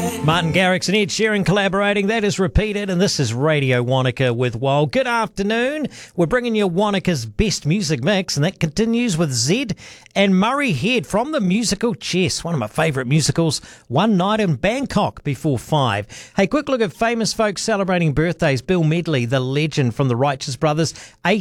Martin Garrix and Ed Sheeran collaborating. That is Repeated, and this is Radio Wanaka with Wild. Good afternoon. We're bringing you Wanaka's best music mix, and that continues with Zed and Murray Head from the musical Chess, one of my favourite musicals, One Night in Bangkok before 5. Hey, quick look at famous folks celebrating birthdays. Bill Medley, the legend from the Righteous Brothers,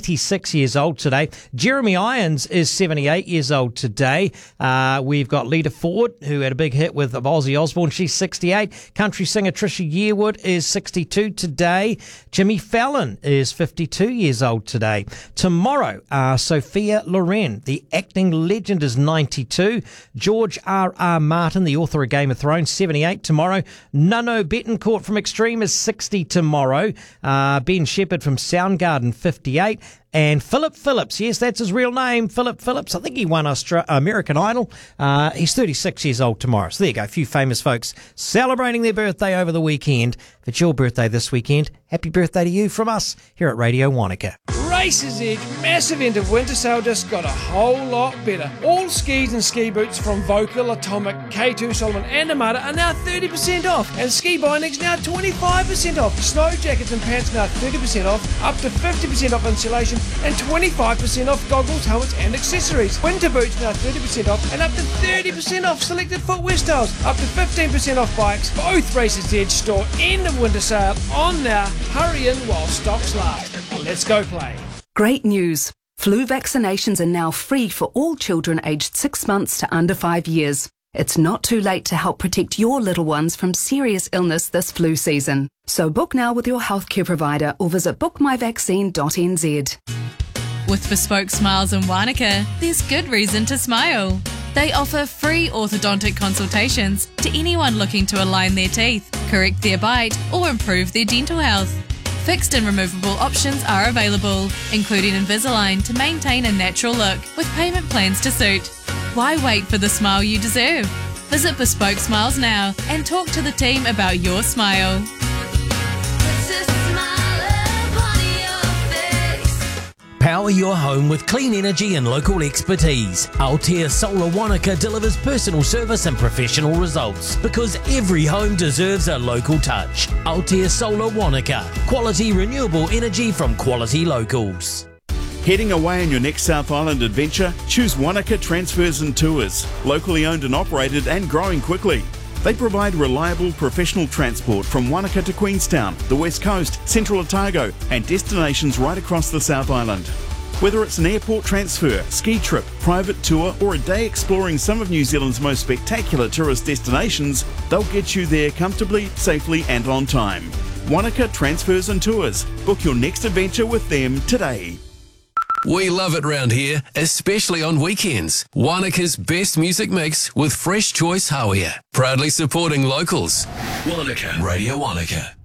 86 years old today. Jeremy Irons is 78 years old today. We've got Lita Ford, who had a big hit with Ozzy Osbourne. She's 68. Country singer Trisha Yearwood is 62 today. Jimmy Fallon is 52 years old today. Tomorrow, Sophia Loren, the acting legend, is 92. George R.R. Martin, the author of Game of Thrones, 78 tomorrow. Nuno Bettencourt from Extreme is 60 tomorrow. Ben Shepherd from Soundgarden, 58. And Philip Phillips, yes, that's his real name, Philip Phillips. I think he won American Idol. He's 36 years old tomorrow. So there you go, a few famous folks celebrating their birthday over the weekend. If it's your birthday this weekend, happy birthday to you from us here at Radio Wanaka. Races Edge massive end of winter sale just got a whole lot better. All skis and ski boots from Vocal, Atomic, K2, Solomon and Amada are now 30% off, and ski bindings now 25% off. Snow jackets and pants now 30% off, up to 50% off insulation and 25% off goggles, helmets and accessories. Winter boots now 30% off and up to 30% off selected footwear styles, up to 15% off bikes. Both Races Edge store end of winter sale on now. Hurry in while stocks last. Let's go play. Great news! Flu vaccinations are now free for all children aged 6 months to under 5 years. It's not too late to help protect your little ones from serious illness this flu season. So book now with your healthcare provider or visit bookmyvaccine.nz. With Bespoke Smiles in Wanaka, there's good reason to smile. They offer free orthodontic consultations to anyone looking to align their teeth, correct their bite, or improve their dental health. Fixed and removable options are available, including Invisalign to maintain a natural look, with payment plans to suit. Why wait for the smile you deserve? Visit Bespoke Smiles now and talk to the team about your smile. Power your home with clean energy and local expertise. Altair Solar Wanaka delivers personal service and professional results, because every home deserves a local touch. Altair Solar Wanaka. Quality renewable energy from quality locals. Heading away on your next South Island adventure? Choose Wanaka Transfers and Tours. Locally owned and operated and growing quickly. They provide reliable professional transport from Wanaka to Queenstown, the West Coast, Central Otago and destinations right across the South Island. Whether it's an airport transfer, ski trip, private tour or a day exploring some of New Zealand's most spectacular tourist destinations, they'll get you there comfortably, safely and on time. Wanaka Transfers and Tours. Book your next adventure with them today. We love it round here, especially on weekends. Wanaka's best music mix with Fresh Choice Hawea. Proudly supporting locals. Wanaka. Radio Wanaka.